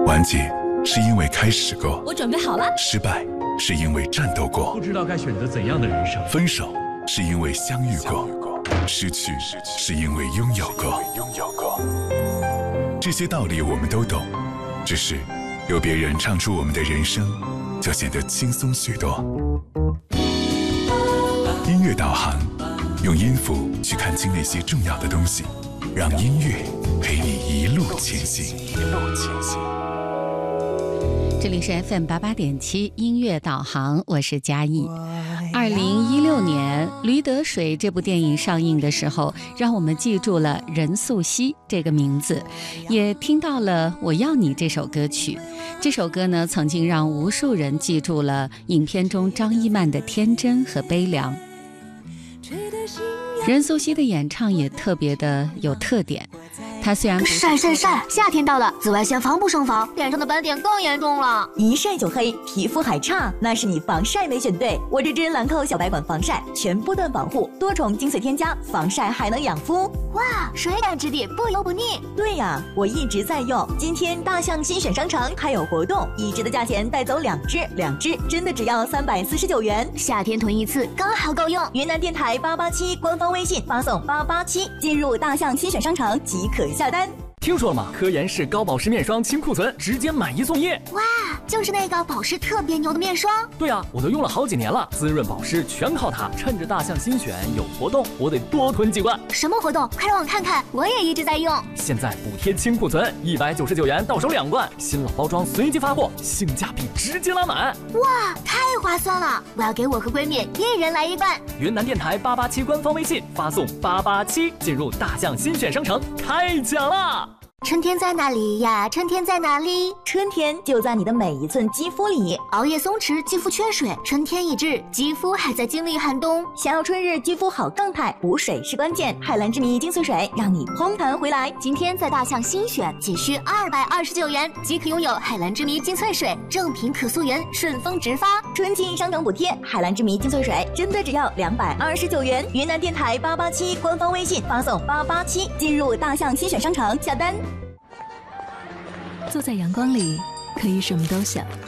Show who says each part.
Speaker 1: 完结是因为开始过，
Speaker 2: 我准备好了。
Speaker 1: 失败是因为战斗过，
Speaker 3: 不知道该选择怎样的人生。
Speaker 1: 分手是因为相遇过，失去是因为拥有过。这些道理我们都懂，只是有别人唱出我们的人生，就显得轻松许多。音乐导航，用音符去看清那些重要的东西，让音乐陪你一路前行。
Speaker 4: 这里是 FM88.7 音乐导航，我是嘉义。2016年《驴得水》这部电影上映的时候，让我们记住了任素汐这个名字，也听到了《我要你》这首歌曲。这首歌呢，曾经让无数人记住了影片中张一曼的天真和悲凉。任素汐的演唱也特别的有特点，她虽然
Speaker 2: 晒，夏天到了，紫外线防不胜防，脸上的斑点更严重了，
Speaker 5: 一晒就黑，皮肤还差，那是你防晒没选对。我这支兰蔻小白管防晒，全波段保护，多重精粹添加，防晒还能养肤。
Speaker 2: 哇，水感质地，不油不腻。
Speaker 5: 对呀，我一直在用。今天大象新选商城还有活动，一支的价钱带走2支真的只要349元。
Speaker 2: 夏天囤一次刚好够用。
Speaker 5: 云南电台887官方微信发送887，进入大象新选商城即可下单。
Speaker 3: 听说了吗？科颜氏高保湿面霜清库存，直接买1送1。
Speaker 2: 哇，就是那个保湿特别牛的面霜。
Speaker 3: 对啊，我都用了好几年了，滋润保湿全靠它。趁着大象新选有活动，我得多囤几罐。
Speaker 2: 什么活动？快让我看看，我也一直在用。
Speaker 3: 现在补贴清库存，199元到手2罐，新老包装随机发货，性价比直接拉满。
Speaker 2: 哇，太划算了！我要给我和闺蜜一人来1罐。
Speaker 3: 云南电台887官方微信发送887，进入大象新选商城开奖啦！
Speaker 2: 春天在哪里呀？春天在哪里？
Speaker 5: 春天就在你的每一寸肌肤里。
Speaker 2: 熬夜松弛，肌肤缺水，春天已至，肌肤还在经历寒冬。
Speaker 5: 想要春日肌肤好状态，补水是关键。海蓝之谜精粹水让你嘭弹回来。
Speaker 2: 今天在大象新选，仅需229元即可拥有海蓝之谜精粹水，正品可溯源，顺丰直发。
Speaker 5: 春季商城补贴，海蓝之谜精粹水真的只要229元。云南电台887官方微信发送887，进入大象新选商城下单。
Speaker 6: 坐在阳光里，可以什么都想，